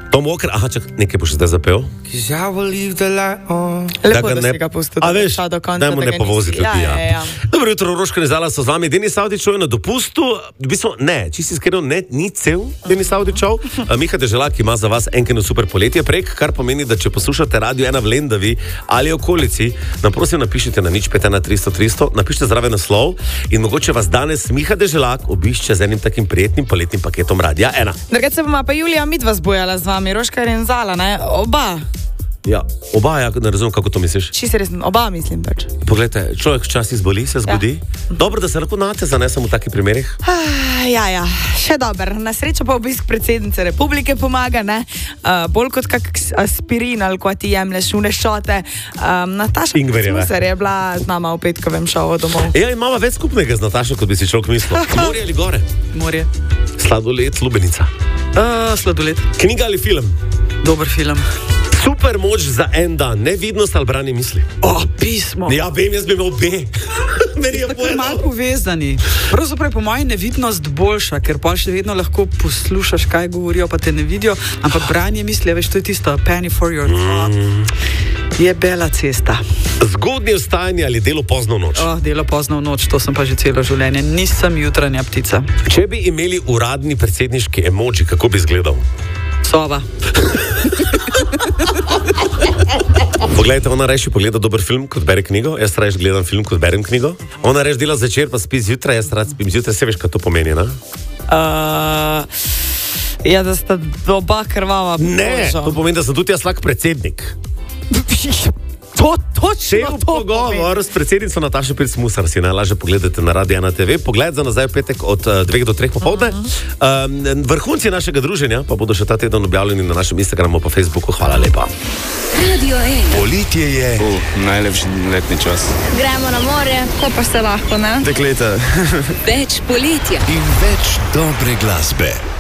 Tom Walker, nekaj boš zdaj zapel. Lepo, da si ga pustil, a veš, do konca. dajmo ne povoziti ljudi. Ja. Dobro jutro, Roška Nezala so z vami. Denis Avdićov je na dopustu. V bistvu ne, čisti iskreno, ni cel Denis Avdićov. Miha Deželak ima za vas enkeno super poletje prek, kar pomeni, da če poslušate Radio 1 v Lendavi ali okolici, nam prosim napišite na 051300, napišite zraven naslov in mogoče vas danes Miha Deželak obišče z enim takim prijetnim poletnim paketom Radia 1. Drugače se bomo pa Julija midva zbojala z vami, Roška Nezala, ne? Oba. Ja, oba, ne razumem, kako to misliš. Čisto resno, oba mislim pač. Poglejte, človek včasih zboli, se zbudi. Ja. Dobro, da se lahko nate zanesem v takih primerih. Ja, še dober. Na srečo pa obisk predsednice republike pomaga, ne? Bolj kot kak aspirin ali ko ti jemlješ v nešote. Nataša Smusar je bila z nama v petkovem šovu domov. Ja, imamo več skupnega z Natašo, kot bi si človek mislil. Morje ali gore? Morje. Sladoled, Lubenica. Sladoled. Knjiga ali film? Dober film. Super moč za en dan, nevidnost ali branje misli. Pismo. Ja, vem, jaz bi imel obe. Meni je tako malo povezani. Pravzaprav po mojem nevidnost boljša, ker pa še vedno lahko poslušaš, kaj govorijo, pa te ne vidijo, ampak branje misli, veš, to je tisto penny for your thought. Je bela cesta. Zgodnje vstajanje ali delo pozno v noč? Delo pozno v noč, to sem pa že celo življenje. Nisem jutranja ptica. Če bi imeli uradni predsedniški emoji, kako bi izgledal? Sova. Poglejte, ona reči pogleda dober film, kot bere knjigo, jaz reči gledam film, kot berem knjigo. Ona reči dela zvečer, pa spi zjutraj, jaz rad spim zjutraj, se veš, kaj to pomeni, ne? Ja, da sta oba krvava. Ne, to pomeni, da sem tudi jaz lak predsednik. Točno to pogovor s predsednico Natašo Pirc Musar si najlažje pogledate na Radio 1 TV. Pogled za nazaj v petek od 2 do 3 popoldne. Vrhunci našega druženja pa bodo še ta teden objavljeni na našem Instagramu pa Facebooku. Hvala lepa. Radio 1. Poletje je najlepši letni čas. Gremo na morje, ko pa se lahko, ne? Dekleta. Več poletja in več dobre glasbe.